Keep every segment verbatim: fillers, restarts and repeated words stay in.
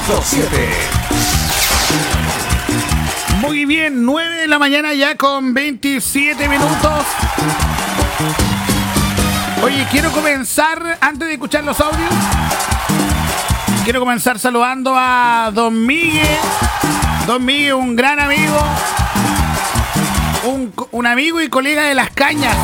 punto siete. Muy bien, nueve de la mañana ya con veintisiete minutos. Oye, quiero comenzar, antes de escuchar los audios, quiero comenzar saludando a Don Miguel. Don Miguel, un gran amigo, un, un amigo y colega de Las Cañas.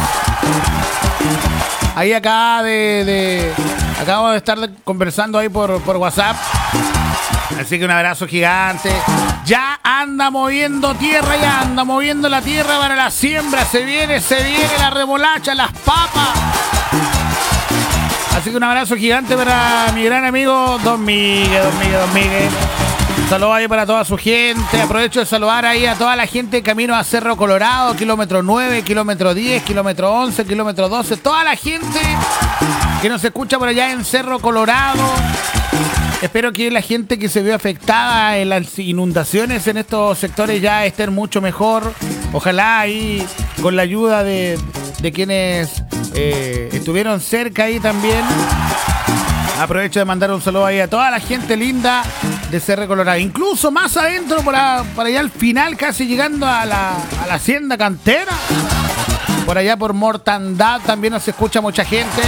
Ahí acá de, de acabo de estar conversando ahí por, por WhatsApp. Así que un abrazo gigante. Ya anda moviendo tierra, ya anda moviendo la tierra para la siembra. Se viene, se viene la remolacha, las papas. Así que un abrazo gigante para mi gran amigo Don Miguel, Don Miguel, Don Miguel. Saludos ahí para toda su gente. Aprovecho de saludar ahí a toda la gente en camino a Cerro Colorado, kilómetro nueve, kilómetro diez, kilómetro once, kilómetro doce. Toda la gente que nos escucha por allá en Cerro Colorado. Espero que la gente que se vio afectada en las inundaciones en estos sectores ya estén mucho mejor. Ojalá ahí con la ayuda de, de quienes eh, estuvieron cerca ahí también. Aprovecho de mandar un saludo ahí a toda la gente linda de Cerro Colorado. Incluso más adentro, para, para allá al final, casi llegando a la, a la hacienda cantera. Por allá por Mortandad también nos escucha mucha gente.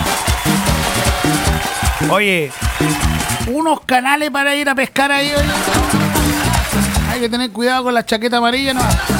Oye, unos canales para ir a pescar ahí, oye. Hay que tener cuidado con la chaqueta amarilla, ¿no?